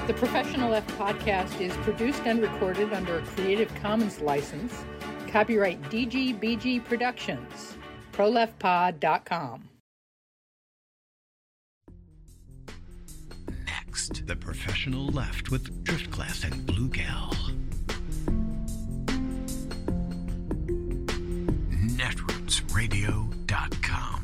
The Professional Left podcast is produced and recorded under a Creative Commons license. Copyright DGBG Productions. ProLeftPod.com. Next, The Professional Left with Driftglass and Blue Gal. Netrootsradio.com.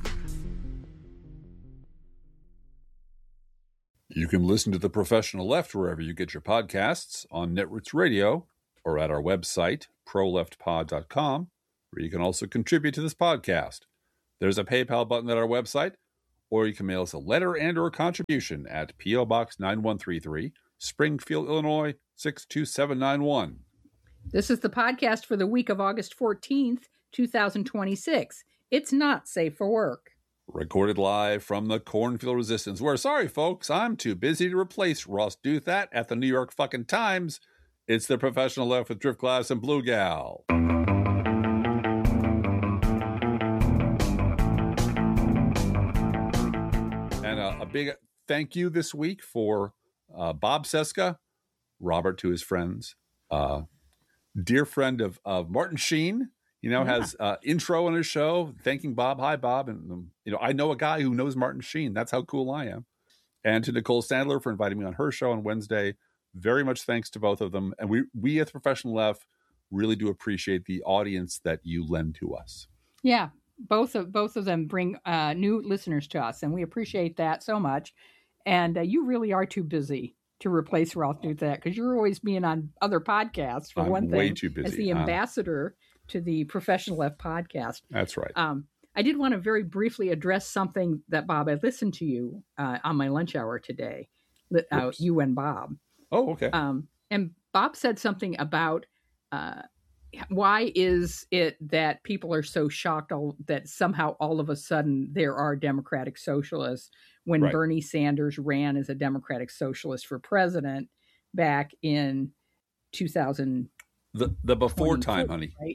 You can listen to The Professional Left wherever you get your podcasts, on Netroots Radio, or at our website, proleftpod.com, where you can also contribute to this podcast. There's a PayPal button at our website, or you can mail us a letter and or contribution at P.O. Box 9133, Springfield, Illinois, 62791. This is the podcast for the week of August 14th, 2026. It's not safe for work. Recorded live from the Cornfield Resistance, where, sorry folks, I'm too busy to replace Ross Douthat at the New York fucking Times. It's The Professional Left with Driftglass and Blue Gal. And a big thank you this week for Bob Cesca, Robert to his friends, dear friend of Martin Sheen. Has intro on his show, thanking Bob. Hi, Bob. And, I know a guy who knows Martin Sheen. That's how cool I am. And to Nicole Sandler for inviting me on her show on Wednesday. Very much thanks to both of them. And we at the Professional Left really do appreciate the audience that you lend to us. Yeah, both of them bring new listeners to us, and we appreciate that so much. And you really are too busy to replace Ross Douthat, because you're always being on other podcasts, for one thing. Way too busy. As the ambassador to the Professional Left podcast. That's right. I did want to very briefly address something that, Bob, I listened to you on my lunch hour today, you and Bob. Oh, okay. And Bob said something about why is it that people are so shocked that somehow all of a sudden there are Democratic socialists when Right. Bernie Sanders ran as a Democratic socialist for president back in 2000. The before time, honey. Right,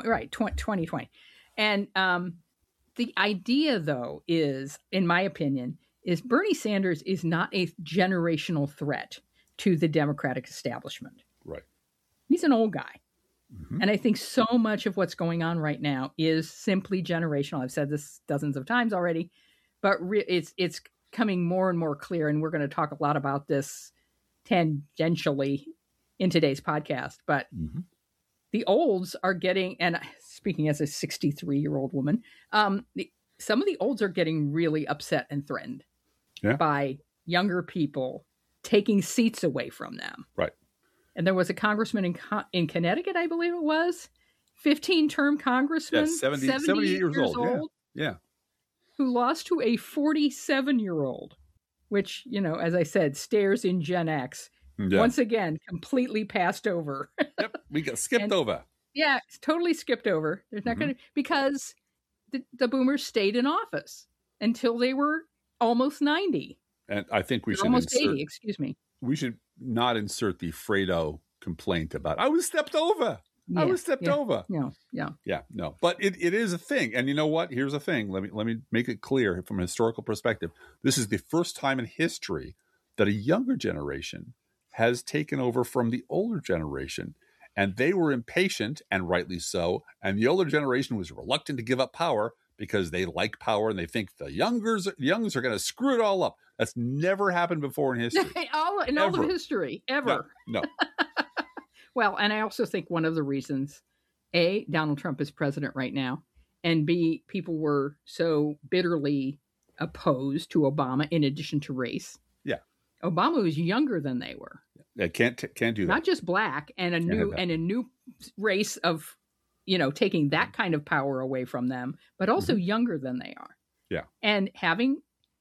2020. And the idea, though, is, in my opinion, is Bernie Sanders is not a generational threat to the Democratic establishment. Right. He's an old guy. Mm-hmm. And I think so much of what's going on right now is simply generational. I've said this dozens of times already, but it's coming more and more clear. And we're going to talk a lot about this tangentially in today's podcast. But the olds are getting, and speaking as a 63-year-old woman, some of the olds are getting really upset and threatened by younger people taking seats away from them. Right. And there was a congressman in Connecticut, I believe it was, 15-term congressman, 78 years old. Yeah. Who lost to a 47-year-old, which, as I said, stares in Gen X. Yeah. Once again, completely passed over. Yep, we got skipped over. Yeah, it's totally skipped over. There's not going to, because the boomers stayed in office until they were almost 90. And I think we should almost 80. Excuse me. We should not insert the Fredo complaint about I was stepped over. Yeah, I was stepped over. No. But it is a thing. And you know what? Here's a thing. Let me make it clear from a historical perspective. This is the first time in history that a younger generation has taken over from the older generation, and they were impatient, and rightly so. And the older generation was reluctant to give up power because they like power and they think the youngers are going to screw it all up. That's never happened before in history. all of history, ever. No. Well, and I also think one of the reasons, A, Donald Trump is president right now, and B, people were so bitterly opposed to Obama in addition to race. Yeah. Obama was younger than they were. Yeah, can't do that. Not just black, and a new race of, taking that kind of power away from them, but also younger than they are. Yeah. And having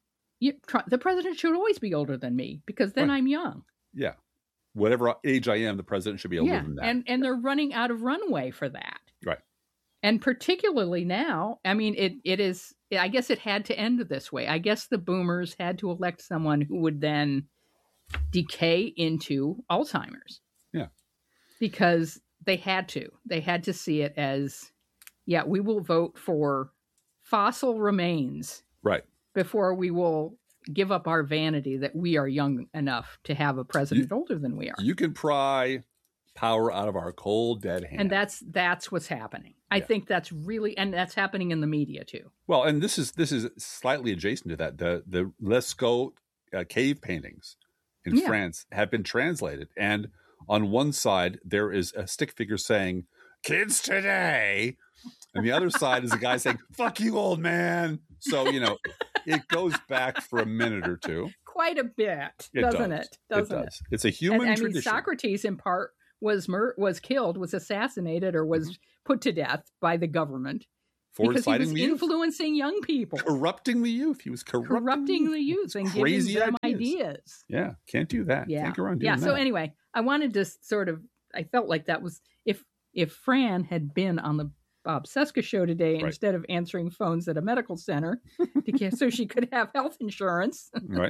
the president should always be older than me, because then I'm young. Yeah. Whatever age I am, the president should be older than that. And they're running out of runway for that. Right. And particularly now, I mean, it is, I guess it had to end this way. I guess the boomers had to elect someone who would then decay into Alzheimer's. Yeah. Because they had to see it as, we will vote for fossil remains. Right. Before we will give up our vanity that we are young enough to have a president older than we are. You can pry power out of our cold, dead hands. And that's what's happening. I think that's really, and that's happening in the media too. Well, and this is slightly adjacent to that. The Lascaux cave paintings in France have been translated. And on one side, there is a stick figure saying, "Kids today." And the other side is a guy saying, "Fuck you, old man." So, it goes back for a minute or two. Quite a bit, doesn't it? Doesn't it? It's a human tradition. Socrates, in part, was killed, was assassinated, or was put to death by the government because he was influencing young people. Corrupting the youth. He was corrupting the youth and giving them ideas. Yeah, can't do that. Yeah. Can't go around doing that. So anyway, I wanted to I felt like that was, if Fran had been on the Bob Cesca show today instead of answering phones at a medical center so she could have health insurance, right?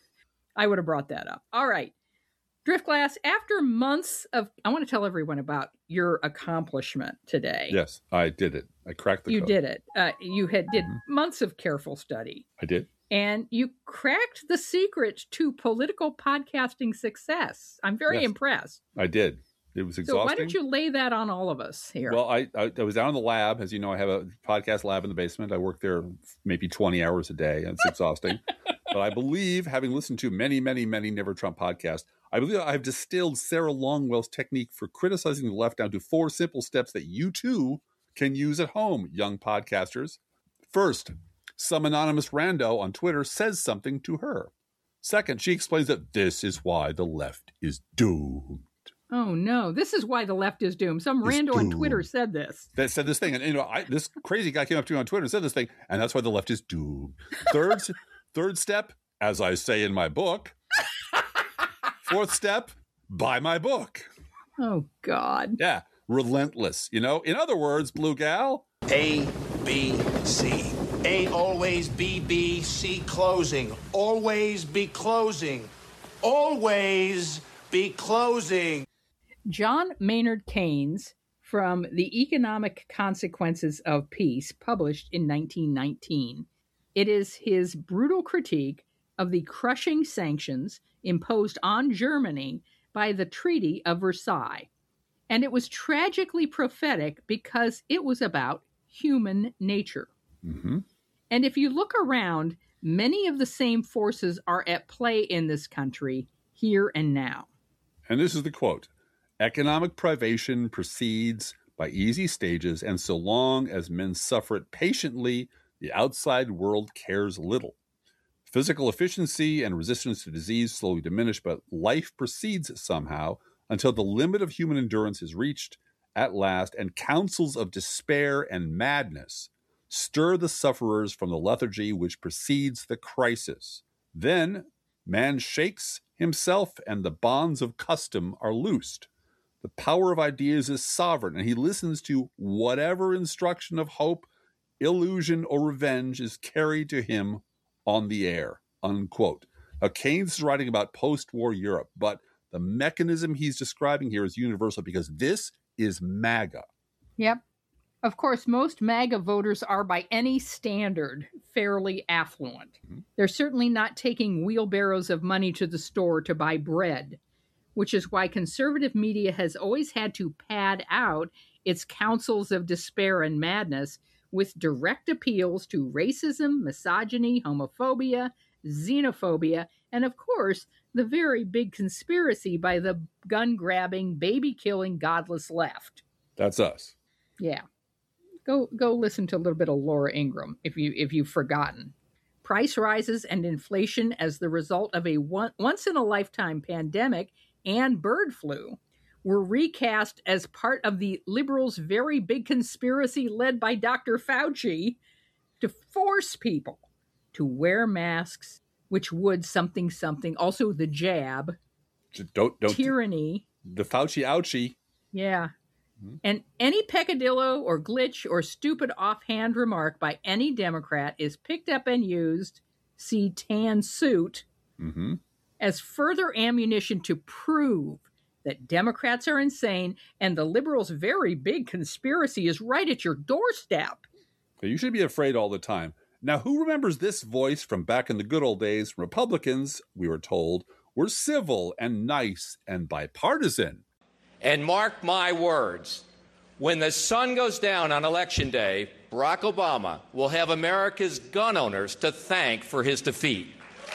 I would have brought that up. All right. Driftglass, after months of, I want to tell everyone about your accomplishment today. Yes, I did it. I cracked the code. You did it. You did months of careful study. I did. And you cracked the secret to political podcasting success. I'm very impressed. I did. It was exhausting. So why don't you lay that on all of us here? Well, I was down in the lab. As you know, I have a podcast lab in the basement. I work there maybe 20 hours a day, and it's exhausting. But I believe, having listened to many, many, many Never Trump podcasts, I believe I've distilled Sarah Longwell's technique for criticizing the left down to 4 simple steps that you too can use at home, young podcasters. First, some anonymous rando on Twitter says something to her. Second, she explains that this is why the left is doomed. Oh, no. This is why the left is doomed. Some rando on Twitter said this. That said this thing. And, this crazy guy came up to me on Twitter and said this thing, and that's why the left is doomed. Third step, as I say in my book. Fourth step, buy my book. Oh, God. Yeah. Relentless. In other words, Blue Gal. A, B, C. A always B, B, C closing. Always be closing. Always be closing. John Maynard Keynes, from The Economic Consequences of Peace, published in 1919. It is his brutal critique of the crushing sanctions imposed on Germany by the Treaty of Versailles. And it was tragically prophetic because it was about human nature. Mm-hmm. And if you look around, many of the same forces are at play in this country, here and now. And this is the quote. Economic privation proceeds by easy stages, and so long as men suffer it patiently, the outside world cares little. Physical efficiency and resistance to disease slowly diminish, but life proceeds somehow until the limit of human endurance is reached at last, and counsels of despair and madness stir the sufferers from the lethargy which precedes the crisis. Then man shakes himself, and the bonds of custom are loosed. The power of ideas is sovereign, and he listens to whatever instruction of hope, illusion, or revenge is carried to him on the air, unquote. Now, Keynes is writing about post-war Europe, but the mechanism he's describing here is universal because this is MAGA. Yep. Of course, most MAGA voters are, by any standard, fairly affluent. Mm-hmm. They're certainly not taking wheelbarrows of money to the store to buy bread, which is why conservative media has always had to pad out its counsels of despair and madness with direct appeals to racism, misogyny, homophobia, xenophobia, and of course, the very big conspiracy by the gun-grabbing, baby-killing, godless left. That's us. Yeah. Go listen to a little bit of Laura Ingraham if you've forgotten. Price rises and inflation as the result of a once-in-a-lifetime pandemic and bird flu were recast as part of the liberals' very big conspiracy led by Dr. Fauci to force people to wear masks, which would something, also the jab, don't tyranny. The Fauci ouchie. Yeah. And any peccadillo or glitch or stupid offhand remark by any Democrat is picked up and used, see tan suit, as further ammunition to prove that Democrats are insane and the liberals' very big conspiracy is right at your doorstep. You should be afraid all the time. Now, who remembers this voice from back in the good old days? Republicans, we were told, were civil and nice and bipartisan. And mark my words, when the sun goes down on Election Day, Barack Obama will have America's gun owners to thank for his defeat.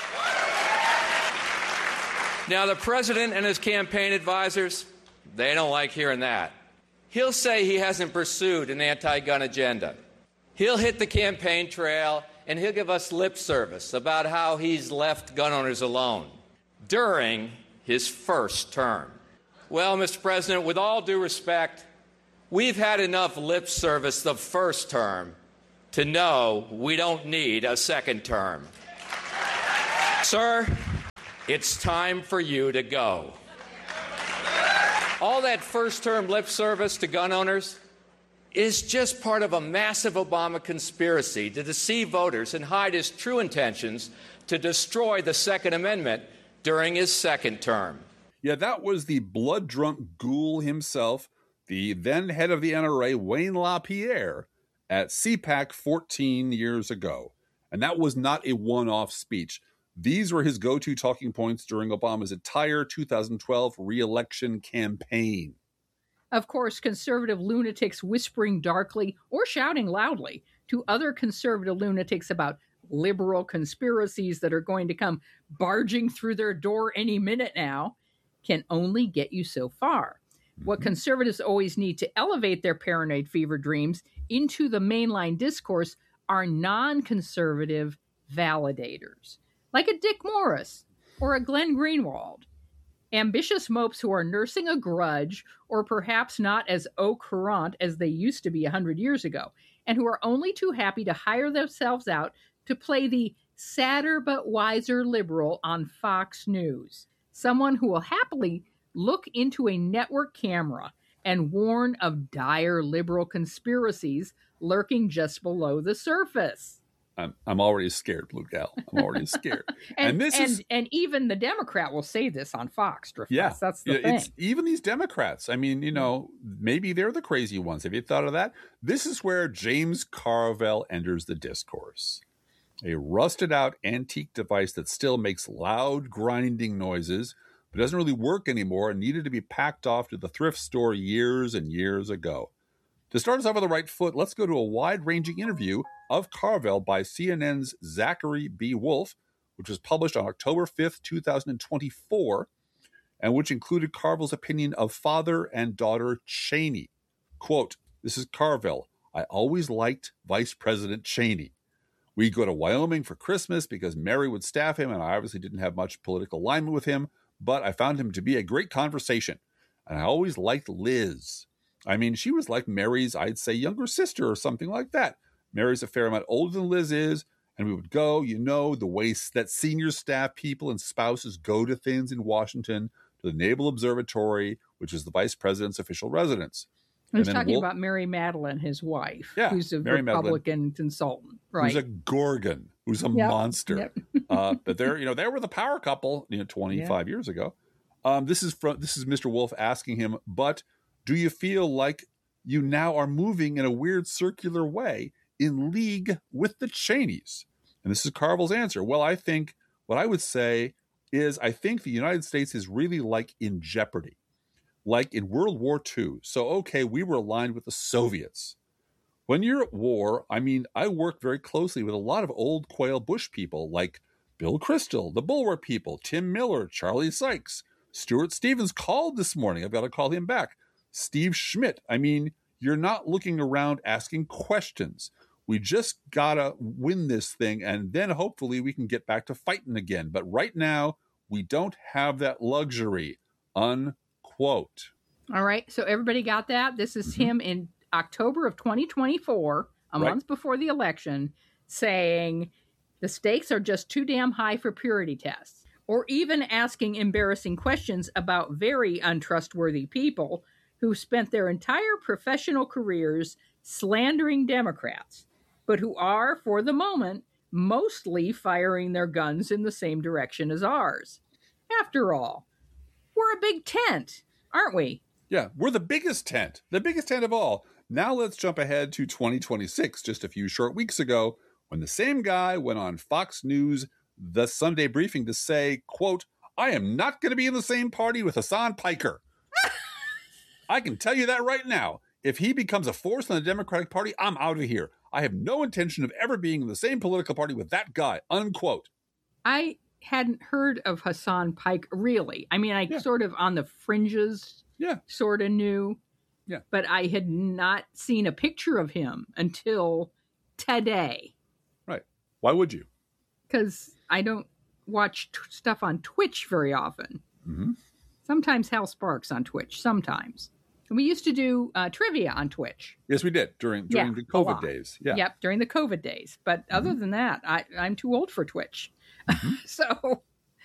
Now, the president and his campaign advisors, they don't like hearing that. He'll say he hasn't pursued an anti-gun agenda. He'll hit the campaign trail and he'll give us lip service about how he's left gun owners alone during his first term. Well, Mr. President, with all due respect, we've had enough lip service the first term to know we don't need a second term. Sir, it's time for you to go. All that first-term lip service to gun owners is just part of a massive Obama conspiracy to deceive voters and hide his true intentions to destroy the Second Amendment during his second term. Yeah, that was the blood-drunk ghoul himself, the then head of the NRA, Wayne LaPierre, at CPAC 14 years ago. And that was not a one-off speech. These were his go-to talking points during Obama's entire 2012 re-election campaign. Of course, conservative lunatics whispering darkly or shouting loudly to other conservative lunatics about liberal conspiracies that are going to come barging through their door any minute now can only get you so far. What conservatives always need to elevate their paranoid fever dreams into the mainline discourse are non-conservative validators, like a Dick Morris or a Glenn Greenwald. Ambitious mopes who are nursing a grudge or perhaps not as au courant as they used to be 100 years ago, and who are only too happy to hire themselves out to play the sadder but wiser liberal on Fox News. Someone who will happily look into a network camera and warn of dire liberal conspiracies lurking just below the surface. I'm already scared, Blue Gal. I'm already scared. and even the Democrat will say this on Fox. Yeah, that's the thing. Even these Democrats. I mean, maybe they're the crazy ones. Have you thought of that? This is where James Carville enters the discourse. A rusted-out antique device that still makes loud grinding noises, but doesn't really work anymore and needed to be packed off to the thrift store years and years ago. To start us off on the right foot, let's go to a wide-ranging interview of Carville by CNN's Zachary B. Wolf, which was published on October 5th, 2024, and which included Carville's opinion of father and daughter Cheney. Quote, this is Carville. I always liked Vice President Cheney. We'd go to Wyoming for Christmas because Mary would staff him, and I obviously didn't have much political alignment with him, but I found him to be a great conversation. And I always liked Liz. I mean, she was like Mary's, I'd say, younger sister or something like that. Mary's a fair amount older than Liz is, and we would go, the way that senior staff people and spouses go to things in Washington, to the Naval Observatory, which is the vice president's official residence. He's talking about Mary Madeline, his wife, who's a Mary Republican Madeline, consultant, right? Who's a gorgon, who's a monster. Yep. But they were the power couple, 25 years ago. This is Mr. Wolf asking him, but do you feel like you now are moving in a weird circular way in league with the Cheneys? And this is Carville's answer. Well, I think what I would say is I think the United States is really like in jeopardy, like in World War II. So, okay, we were aligned with the Soviets. When you're at war, I mean, I work very closely with a lot of old Quail Bush people like Bill Kristol, the Bulwer people, Tim Miller, Charlie Sykes. Stuart Stevens called this morning. I've got to call him back. Steve Schmidt. I mean, you're not looking around asking questions. We just got to win this thing, and then hopefully we can get back to fighting again. But right now, we don't have that luxury, unquote. All right. So everybody got that? This is him in October of 2024, a month before the election, saying the stakes are just too damn high for purity tests, or even asking embarrassing questions about very untrustworthy people who spent their entire professional careers slandering Democrats, but who are, for the moment, mostly firing their guns in the same direction as ours. After all, we're a big tent, aren't we? Yeah, we're the biggest tent of all. Now let's jump ahead to 2026, just a few short weeks ago, when the same guy went on Fox News, the Sunday Briefing, to say, quote, I am not going to be in the same party with Hassan Piker. I can tell you that right now. If he becomes a force in the Democratic Party, I'm out of here. I have no intention of ever being in the same political party with that guy, unquote. I hadn't heard of Hassan Piker, really. I mean, I sort of on the fringes sort of knew. Yeah. But I had not seen a picture of him until today. Right. Why would you? Because I don't watch stuff on Twitch very often. Mm-hmm. Sometimes Hal Sparks on Twitch, sometimes. And we used to do trivia on Twitch. Yes, we did during the COVID days. Yeah. Yep, during the COVID days. But other than that, I'm too old for Twitch. Mm-hmm. So,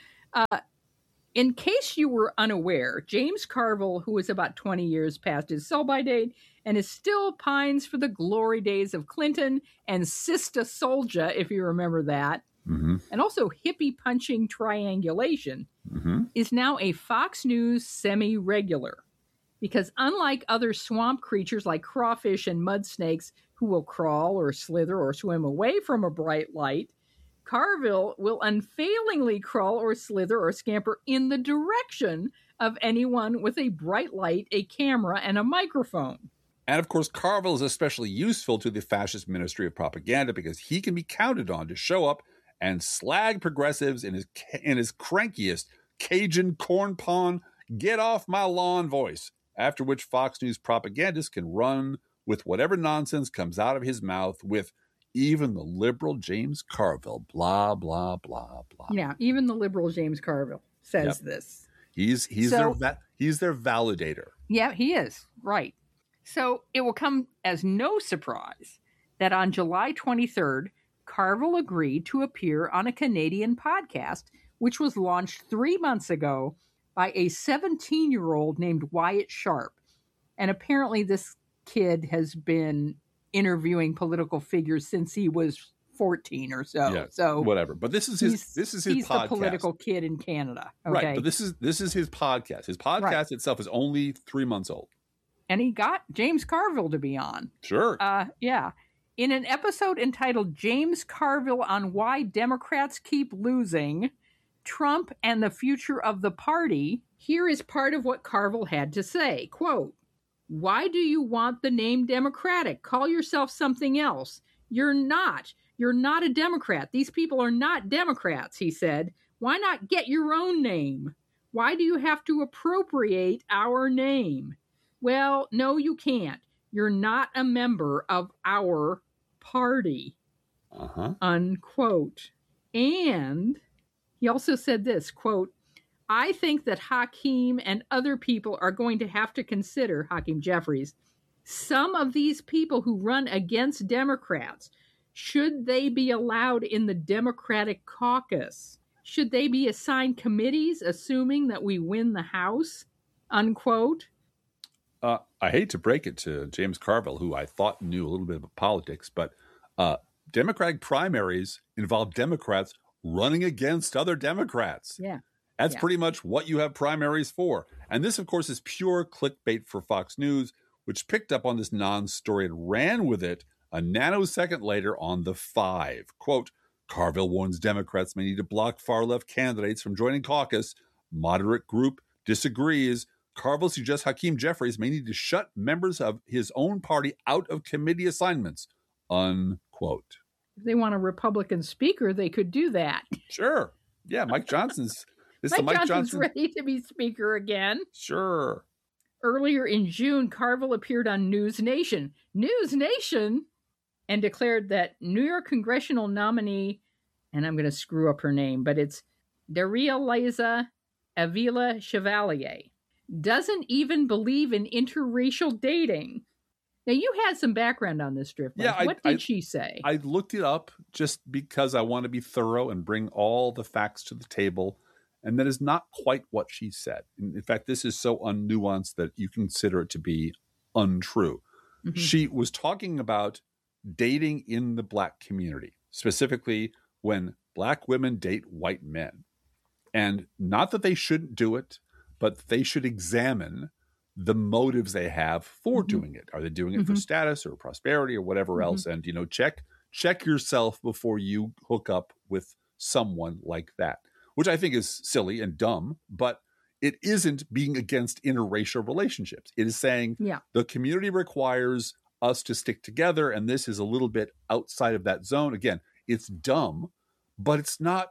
in case you were unaware, James Carville, who is about 20 years past his sell-by date and is still pines for the glory days of Clinton and Sister Soldier, if you remember that, and also hippie-punching triangulation, is now a Fox News semi-regular. Because unlike other swamp creatures like crawfish and mud snakes who will crawl or slither or swim away from a bright light, Carville will unfailingly crawl or slither or scamper in the direction of anyone with a bright light, a camera, and a microphone. And of course, Carville is especially useful to the fascist Ministry of Propaganda because he can be counted on to show up and slag progressives in his crankiest Cajun corn pond, get off my lawn voice, after which Fox News propagandists can run with whatever nonsense comes out of his mouth with even the liberal James Carville, blah, blah, blah, blah. Yeah, even the liberal James Carville says this. He's their validator. Yeah, he is. Right. So it will come as no surprise that on July 23rd, Carville agreed to appear on a Canadian podcast, which was launched 3 months ago by a 17-year-old named Wyatt Sharp. And apparently this kid has been interviewing political figures since he was 14 or so. Yeah, so whatever. But this is his podcast. He's the political kid in Canada. Okay? Right. But this is his podcast. His podcast itself is only 3 months old. And he got James Carville to be on. Sure. Yeah. In an episode entitled James Carville on Why Democrats Keep Losing, Trump and the Future of the Party, here is part of what Carville had to say. Quote, why do you want the name Democratic? Call yourself something else. You're not. You're not a Democrat. These people are not Democrats, he said. Why not get your own name? Why do you have to appropriate our name? Well, no, you can't. You're not a member of our party. Unquote. And he also said this, quote, I think that Hakeem and other people are going to have to consider, Hakeem Jeffries, some of these people who run against Democrats. Should they be allowed in the Democratic caucus? Should they be assigned committees, assuming that we win the House? Unquote. I hate to break it to James Carville, who I thought knew a little bit about politics, but Democratic primaries involve Democrats running against other Democrats. Yeah. That's pretty much what you have primaries for. And this, of course, is pure clickbait for Fox News, which picked up on this non-story and ran with it a nanosecond later on The Five. Quote, Carville warns Democrats may need to block far-left candidates from joining caucus. Moderate group disagrees. Carville suggests Hakeem Jeffries may need to shut members of his own party out of committee assignments. Unquote. If they want a Republican speaker, they could do that. Sure. Yeah, Mike Johnson's... Mike Johnson's ready to be speaker again. Sure. Earlier in June, Carville appeared on News Nation, and declared that New York congressional nominee, and I'm going to screw up her name, but it's Darija Avila Chevalier, doesn't even believe in interracial dating. Now, you had some background on this, Drift. Yeah, what did she say? I looked it up just because I want to be thorough and bring all the facts to the table. And that is not quite what she said. In fact, this is so unnuanced that you consider it to be untrue. Mm-hmm. She was talking about dating in the Black community, specifically when Black women date white men. And not that they shouldn't do it, but they should examine the motives they have for doing it. Are they doing it for status or prosperity or whatever else? And, check check yourself before you hook up with someone like that, which I think is silly and dumb, but it isn't being against interracial relationships. It is saying the community requires us to stick together, and this is a little bit outside of that zone. Again, it's dumb, but it's not,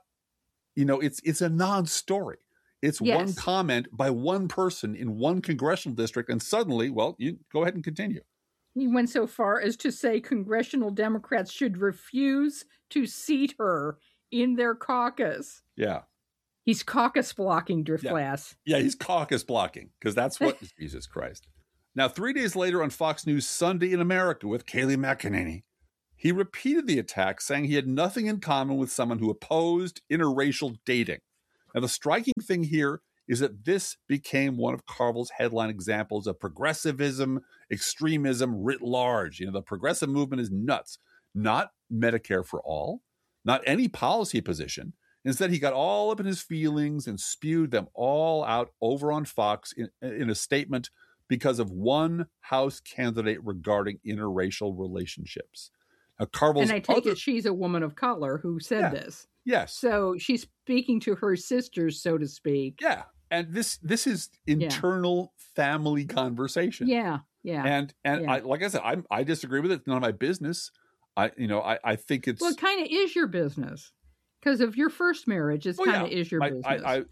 it's a non-story. It's one comment by one person in one congressional district, and suddenly, well, you go ahead and continue. He went so far as to say congressional Democrats should refuse to seat her in their caucus. Yeah. He's caucus blocking, Driftglass. Yeah, he's caucus blocking, because that's what, Jesus Christ. Now, 3 days later on Fox News Sunday in America with Kayleigh McEnany, he repeated the attack, saying he had nothing in common with someone who opposed interracial dating. Now, the striking thing here is that this became one of Carville's headline examples of progressivism, extremism writ large. The progressive movement is nuts. Not Medicare for all, not any policy position. Instead, he got all up in his feelings and spewed them all out over on Fox in a statement because of one House candidate regarding interracial relationships. Now, Carville's and I take it she's a woman of color who said this. Yes. So she's speaking to her sisters, so to speak. Yeah. And this is internal family conversation. Yeah. Yeah. And I, like I said, I disagree with it. It's none of my business. I think it's... Well, it kind of is your business. Because of your first marriage, it's kind of is your business.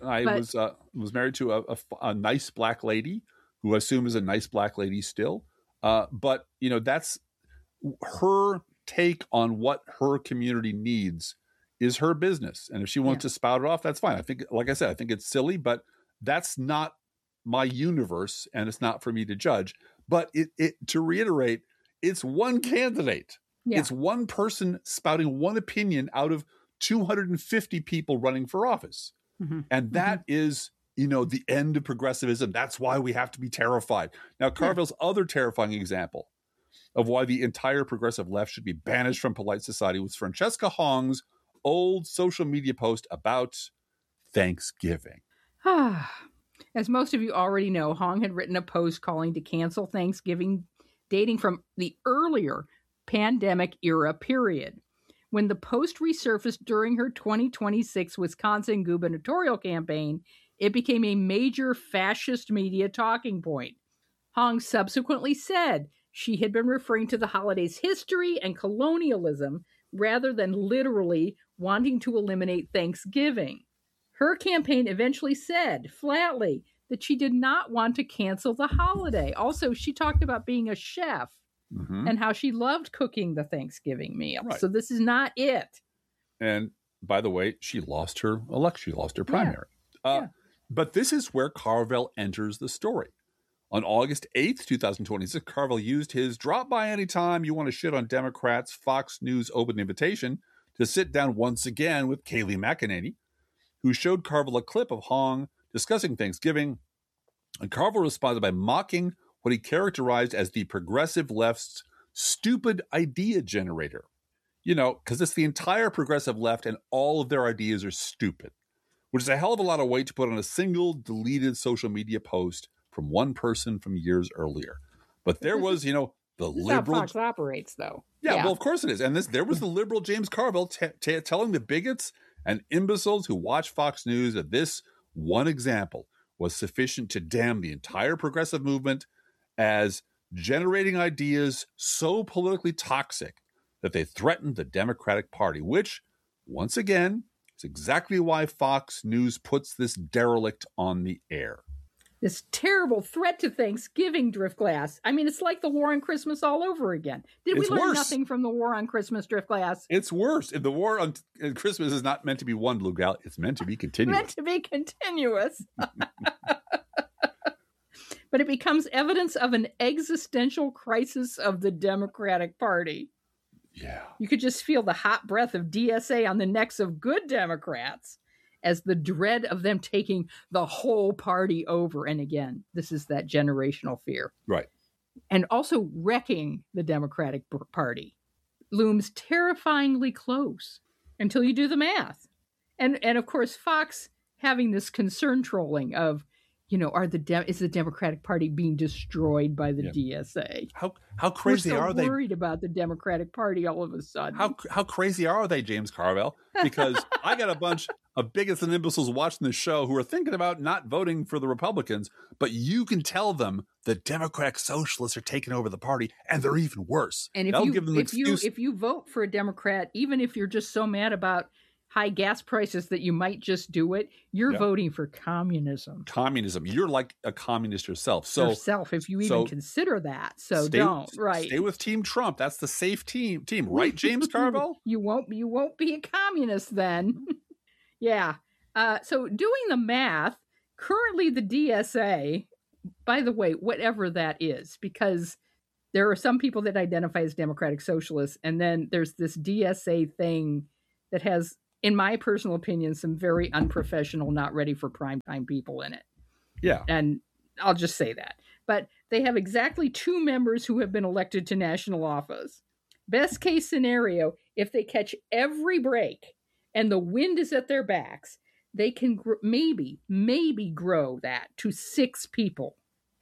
I was married to a nice black lady who I assume is a nice black lady still. But, that's her take on what her community needs is her business. And if she wants to spout it off, that's fine. I think, like I said, I think it's silly, but that's not my universe and it's not for me to judge. But to reiterate, it's one candidate. Yeah. It's one person spouting one opinion out of 250 people running for office. Mm-hmm. And that is, the end of progressivism. That's why we have to be terrified. Now, Carville's other terrifying example of why the entire progressive left should be banished from polite society was Francesca Hong's old social media post about Thanksgiving. As most of you already know, Hong had written a post calling to cancel Thanksgiving, dating from the earlier pandemic era period. When the post resurfaced during her 2026 Wisconsin gubernatorial campaign, it became a major fascist media talking point. Hong subsequently said she had been referring to the holiday's history and colonialism rather than literally wanting to eliminate Thanksgiving. Her campaign eventually said flatly that she did not want to cancel the holiday. Also, she talked about being a chef. Mm-hmm. And how she loved cooking the Thanksgiving meal. Right. So this is not it. And by the way, she lost her election. She lost her primary. But this is where Carville enters the story. On August 8th, 2026, Carville used his drop by anytime you want to shit on Democrats Fox News open invitation to sit down once again with Kayleigh McEnany, who showed Carville a clip of Hong discussing Thanksgiving. And Carville responded by mocking what he characterized as the progressive left's stupid idea generator. Because it's the entire progressive left and all of their ideas are stupid, which is a hell of a lot of weight to put on a single deleted social media post from one person from years earlier. But there was, the liberal... How Fox operates, though. Yeah, well, of course it is. And there was the liberal James Carville telling the bigots and imbeciles who watch Fox News that this one example was sufficient to damn the entire progressive movement as generating ideas so politically toxic that they threatened the Democratic Party, which, once again, is exactly why Fox News puts this derelict on the air. This terrible threat to Thanksgiving, Driftglass. I mean, it's like the war on Christmas all over again. Did we learn nothing from the war on Christmas, Driftglass? It's worse. The war on Christmas is not meant to be won, Blue Gal. It's meant to be continuous. Meant to be continuous. But it becomes evidence of an existential crisis of the Democratic Party. Yeah. You could just feel the hot breath of DSA on the necks of good Democrats as the dread of them taking the whole party over. And again, this is that generational fear. Right. And also wrecking the Democratic Party looms terrifyingly close until you do the math. And of course, Fox having this concern trolling of, is the Democratic Party being destroyed by the DSA? How crazy are they? We're worried about the Democratic Party all of a sudden. How crazy are they, James Carville? Because I got a bunch of bigots and imbeciles watching the show who are thinking about not voting for the Republicans, but you can tell them the Democratic Socialists are taking over the party, and they're even worse. And if you vote for a Democrat, even if you're just so mad about high gas prices that you might just do it, you're voting for communism. Communism. You're like a communist yourself. If you even consider that. So stay with Team Trump. That's the safe team, right, James Carville? You won't be a communist then. Yeah. So doing the math, currently the DSA, by the way, whatever that is, because there are some people that identify as Democratic Socialists, and then there's this DSA thing that has, in my personal opinion, some very unprofessional, not ready for primetime people in it. Yeah. And I'll just say that. But they have exactly 2 members who have been elected to national office. Best case scenario, if they catch every break and the wind is at their backs, they can maybe grow that to 6 people.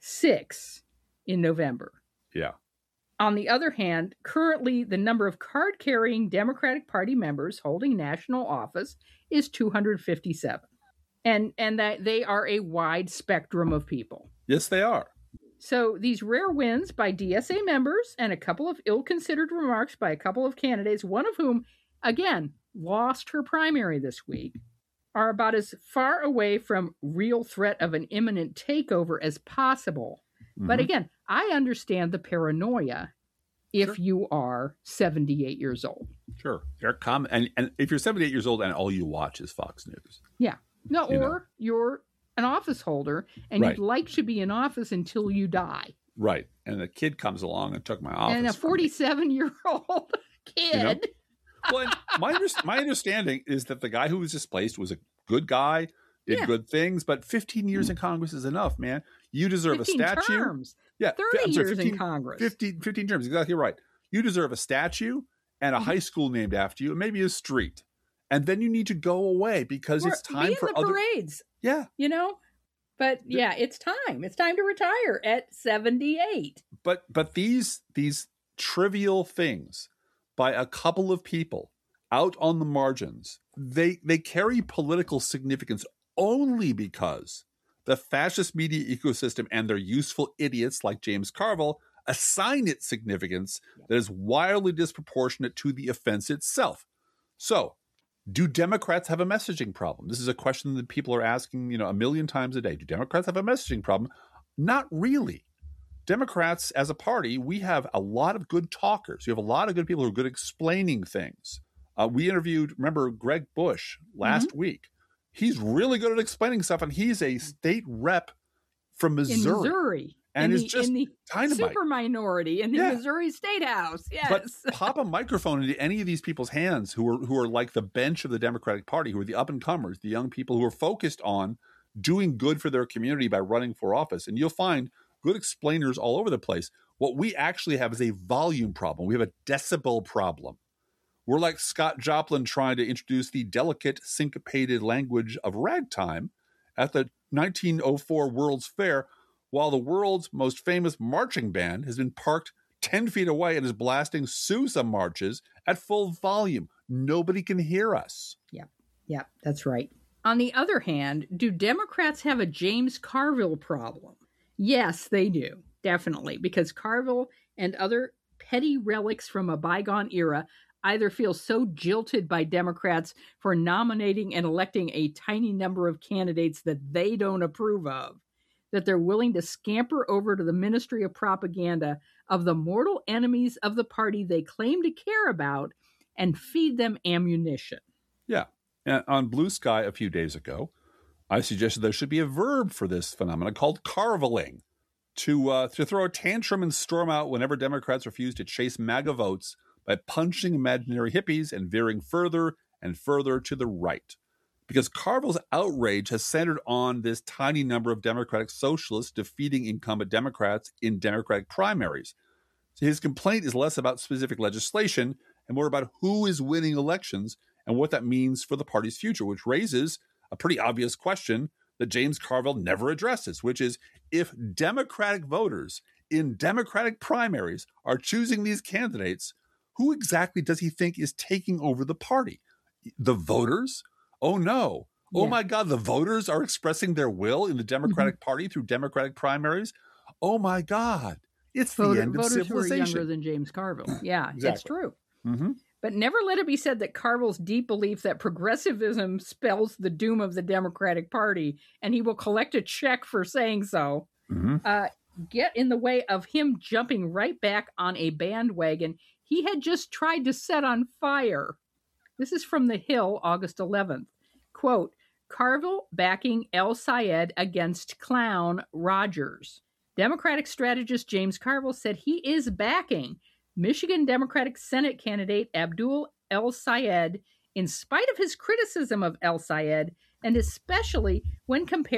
6 in November. Yeah. On the other hand, currently the number of card-carrying Democratic Party members holding national office is 257. And that they are a wide spectrum of people. Yes, they are. So these rare wins by DSA members and a couple of ill-considered remarks by a couple of candidates, one of whom, again, lost her primary this week, are about as far away from real threat of an imminent takeover as possible. Mm-hmm. But again, I understand the paranoia if you are 78 years old. Sure. And if you're 78 years old and all you watch is Fox News. Yeah. No, you're an office holder and you'd like to be in office until you die. Right. And a kid comes along and took my office. And a 47-year-old kid. Well, my understanding is that the guy who was displaced was a good guy, did good things, but 15 years in Congress is enough, man. You deserve a statue. Terms. Yeah, 30 years in Congress. 15 terms, exactly right. You deserve a statue and a high school named after you, and maybe a street. And then you need to go away because it's time for other parades. Yeah. But it's time. It's time to retire at 78. But these trivial things by a couple of people out on the margins, they carry political significance only because the fascist media ecosystem and their useful idiots like James Carville assign it significance that is wildly disproportionate to the offense itself. So, do Democrats have a messaging problem? This is a question that people are asking, a million times a day. Do Democrats have a messaging problem? Not really. Democrats, as a party, we have a lot of good talkers. You have a lot of good people who are good at explaining things. We interviewed, remember, Greg Bush last week. He's really good at explaining stuff, and he's a state rep from Missouri. And is just dynamite. Super minority in the Missouri State House. Yes. But pop a microphone into any of these people's hands who are like the bench of the Democratic Party, who are the up-and-comers, the young people who are focused on doing good for their community by running for office. And you'll find good explainers all over the place. What we actually have is a volume problem. We have a decibel problem. We're like Scott Joplin trying to introduce the delicate, syncopated language of ragtime at the 1904 World's Fair, while the world's most famous marching band has been parked 10 feet away and is blasting Sousa marches at full volume. Nobody can hear us. Yeah, that's right. On the other hand, do Democrats have a James Carville problem? Yes, they do, definitely, because Carville and other petty relics from a bygone era either feel so jilted by Democrats for nominating and electing a tiny number of candidates that they don't approve of, that they're willing to scamper over to the Ministry of Propaganda of the mortal enemies of the party they claim to care about and feed them ammunition. Yeah. And on Blue Sky a few days ago, I suggested there should be a verb for this phenomenon called carviling, to throw a tantrum and storm out whenever Democrats refuse to chase MAGA votes by punching imaginary hippies and veering further and further to the right. Because Carville's outrage has centered on this tiny number of Democratic socialists defeating incumbent Democrats in Democratic primaries. So his complaint is less about specific legislation and more about who is winning elections and what that means for the party's future, which raises a pretty obvious question that James Carville never addresses, which is if Democratic voters in Democratic primaries are choosing these candidates, who exactly does he think is taking over the party? The voters? Oh, no. Oh, my God, the voters are expressing their will in the Democratic Party through Democratic primaries? Oh, my God. It's the end of civilization. Voters who are younger than James Carville. Yeah, Exactly. It's true. Mm-hmm. But never let it be said that Carville's deep belief that progressivism spells the doom of the Democratic Party, and he will collect a check for saying so, get in the way of him jumping right back on a bandwagon he had just tried to set on fire. This is from The Hill, August 11th. Quote, Carville backing El Sayed against clown Rogers. Democratic strategist James Carville said he is backing Michigan Democratic Senate candidate Abdul El Sayed in spite of his criticism of El Sayed, and especially when compared